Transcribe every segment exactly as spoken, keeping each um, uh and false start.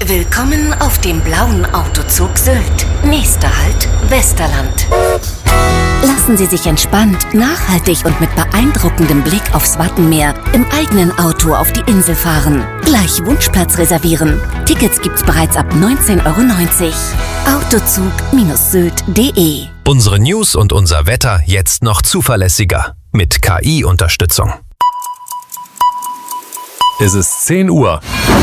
Willkommen auf dem blauen Autozug Sylt. Nächster Halt, Westerland. Lassen Sie sich entspannt, nachhaltig und mit beeindruckendem Blick aufs Wattenmeer im eigenen Auto auf die Insel fahren. Gleich Wunschplatz reservieren. Tickets gibt's bereits ab neunzehn Euro neunzig. Autozug Sylt punkt de. Unsere News und unser Wetter jetzt noch zuverlässiger. Mit K I-Unterstützung. Es ist zehn Uhr.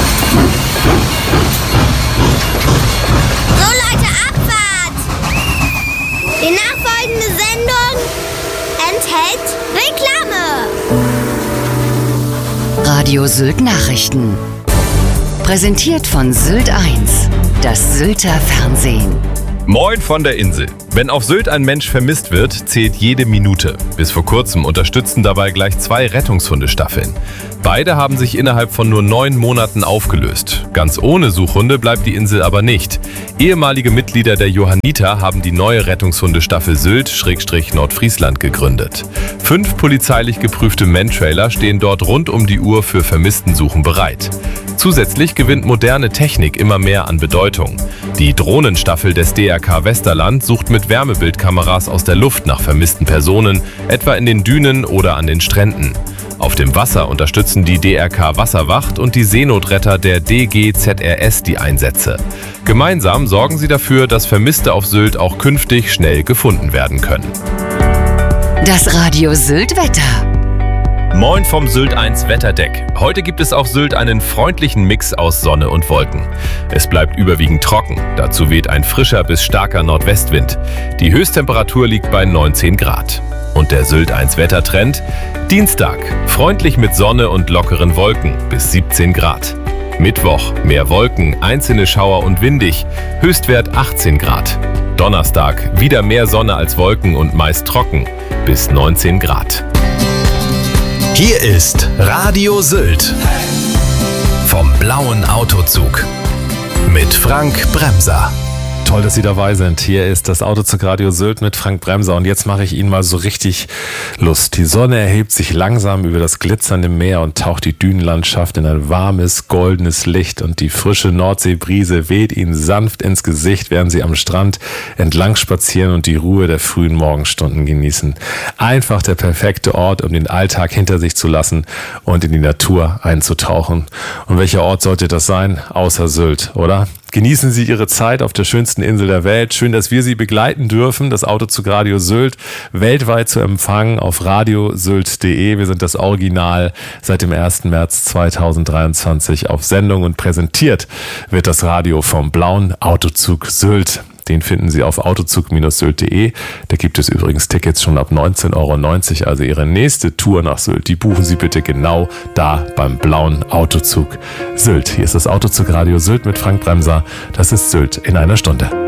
So Leute, Abfahrt! Die nachfolgende Sendung enthält Reklame. Radio Sylt Nachrichten. Präsentiert von Sylt eins, das Sylter Fernsehen. Moin von der Insel. Wenn auf Sylt ein Mensch vermisst wird, zählt jede Minute. Bis vor kurzem unterstützten dabei gleich zwei Rettungshundestaffeln. Beide haben sich innerhalb von nur neun Monaten aufgelöst. Ganz ohne Suchhunde bleibt die Insel aber nicht. Ehemalige Mitglieder der Johanniter haben die neue Rettungshundestaffel Sylt-Nordfriesland gegründet. Fünf polizeilich geprüfte Mantrailer stehen dort rund um die Uhr für Vermisstensuchen bereit. Zusätzlich gewinnt moderne Technik immer mehr an Bedeutung. Die Drohnenstaffel des D R K Westerland sucht mit Wärmebildkameras aus der Luft nach vermissten Personen, etwa in den Dünen oder an den Stränden. Auf dem Wasser unterstützen die D R K Wasserwacht und die Seenotretter der D G Z R S die Einsätze. Gemeinsam sorgen sie dafür, dass Vermisste auf Sylt auch künftig schnell gefunden werden können. Das Radio Sylt Wetter. Moin vom Sylt eins Wetterdeck. Heute gibt es auf Sylt einen freundlichen Mix aus Sonne und Wolken. Es bleibt überwiegend trocken. Dazu weht ein frischer bis starker Nordwestwind. Die Höchsttemperatur liegt bei neunzehn Grad. Und der Sylt eins Wettertrend? Dienstag, freundlich mit Sonne und lockeren Wolken bis siebzehn Grad. Mittwoch, mehr Wolken, einzelne Schauer und windig, Höchstwert achtzehn Grad. Donnerstag, wieder mehr Sonne als Wolken und meist trocken bis neunzehn Grad. Hier ist Radio Sylt vom blauen Autozug mit Frank Bremser. Toll, dass Sie dabei sind. Hier ist das Autozug Radio Sylt mit Frank Bremser und jetzt mache ich Ihnen mal so richtig Lust. Die Sonne erhebt sich langsam über das glitzernde Meer und taucht die Dünenlandschaft in ein warmes, goldenes Licht und die frische Nordseebrise weht Ihnen sanft ins Gesicht, während Sie am Strand entlang spazieren und die Ruhe der frühen Morgenstunden genießen. Einfach der perfekte Ort, um den Alltag hinter sich zu lassen und in die Natur einzutauchen. Und welcher Ort sollte das sein? Außer Sylt, oder? Genießen Sie Ihre Zeit auf der schönsten Insel der Welt. Schön, dass wir Sie begleiten dürfen. Das Autozug Radio Sylt weltweit zu empfangen auf radiosylt punkt de. Wir sind das Original seit dem ersten März zweitausenddreiundzwanzig auf Sendung und präsentiert wird das Radio vom blauen Autozug Sylt. Den finden Sie auf autozug Sylt punkt de. Da gibt es übrigens Tickets schon ab neunzehn Euro neunzig. Also Ihre nächste Tour nach Sylt, die buchen Sie bitte genau da beim blauen Autozug Sylt. Hier ist das Autozug Radio Sylt mit Frank Bremser. Das ist Sylt in einer Stunde.